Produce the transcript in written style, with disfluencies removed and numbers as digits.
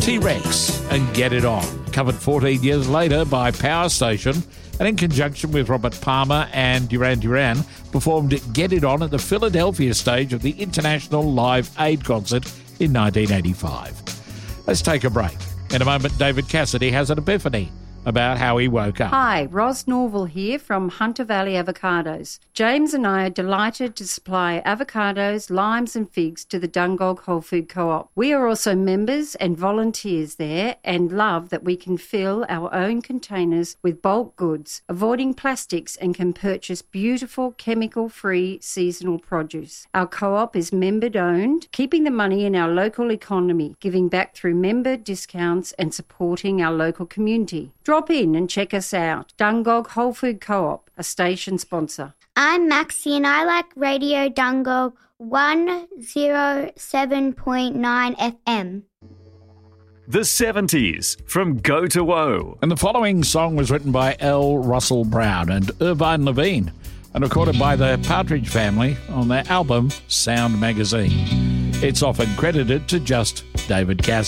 T-Rex and Get It On, covered 14 years later by Power Station, and in conjunction with Robert Palmer and Duran Duran, performed Get It On at the Philadelphia stage of the International Live Aid Concert in 1985. Let's take a break. In a moment, David Cassidy has an epiphany about how he woke up. Hi, Ros Norval here from Hunter Valley Avocados. James and I are delighted to supply avocados, limes and figs to the Dungog Whole Food Co-op. We are also members and volunteers there and love that we can fill our own containers with bulk goods, avoiding plastics, and can purchase beautiful chemical-free seasonal produce. Our co-op is member-owned, keeping the money in our local economy, giving back through member discounts and supporting our local community. Drop in and check us out. Dungog Whole Food Co-op, a station sponsor. I'm Maxie and I like Radio Dungog 107.9 FM. The 70s from Go to Woe. And the following song was written by L. Russell Brown and Irvine Levine and recorded by the Partridge Family on their album Sound Magazine. It's often credited to just David Cassidy.